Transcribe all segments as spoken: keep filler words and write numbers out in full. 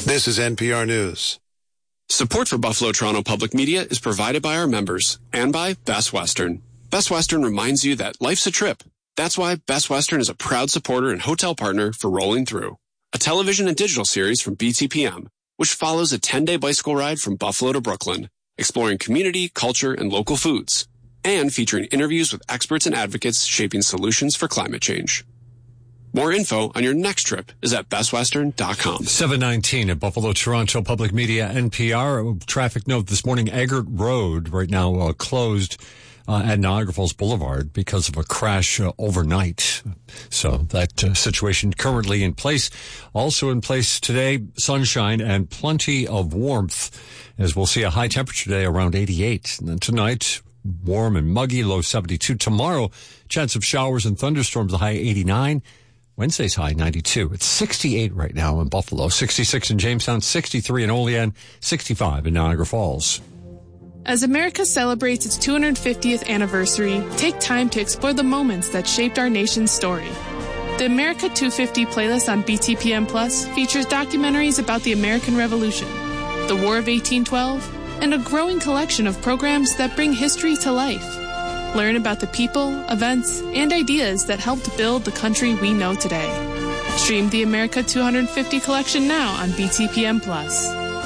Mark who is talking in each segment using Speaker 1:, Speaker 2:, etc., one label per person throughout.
Speaker 1: This is N P R News.
Speaker 2: Support for Buffalo Toronto Public Media is provided by our members and by Best Western. Best Western reminds you that life's a trip. That's why Best Western is a proud supporter and hotel partner for Rolling Through, a television and digital series from B T P M, which follows a ten-day bicycle ride from Buffalo to Brooklyn, exploring community, culture, and local foods, and featuring interviews with experts and advocates shaping solutions for climate change. More info on your next trip is at best western dot com.
Speaker 3: seven nineteen at Buffalo Toronto Public Media N P R. Traffic note this morning, Eggert Road right now uh, closed uh, at Niagara Falls Boulevard because of a crash uh, overnight. So that uh, situation currently in place. Also in place today, sunshine and plenty of warmth, as we'll see a high temperature today around eighty-eight. And then tonight, warm and muggy, low seventy-two. Tomorrow, chance of showers and thunderstorms, a high eighty-nine. Wednesday's high ninety-two. It's sixty-eight right now in Buffalo, sixty-six in Jamestown, sixty-three in Olean, sixty-five in Niagara Falls.
Speaker 4: As America celebrates its two hundred fiftieth anniversary, take time to explore the moments that shaped our nation's story. The America two fifty playlist on B T P M Plus features documentaries about the American Revolution, the War of eighteen twelve, and a growing collection of programs that bring history to life. Learn about the people, events, and ideas that helped build the country we know today. Stream the America two hundred fifty collection now on B T P M Plus.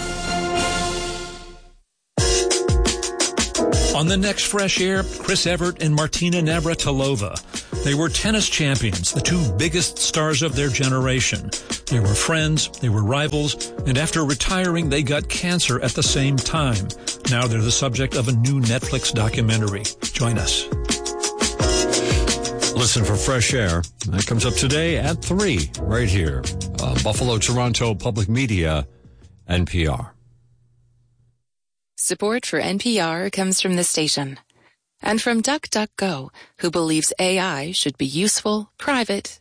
Speaker 5: On the next Fresh Air, Chris Evert and Martina Navratilova. They were tennis champions, the two biggest stars of their generation. They were friends, they were rivals, and after retiring, they got cancer at the same time. Now they're the subject of a new Netflix documentary. Join us.
Speaker 3: Listen for Fresh Air. That comes up today at three, right here. Uh, Buffalo, Toronto Public Media, N P R.
Speaker 6: Support for N P R comes from this station. And from DuckDuckGo, who believes A I should be useful, private,